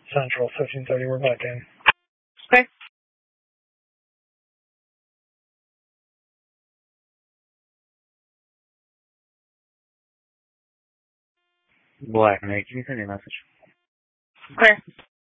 Central, 1530, we're back in. Okay. Black Knight, can you send me a message? Clear.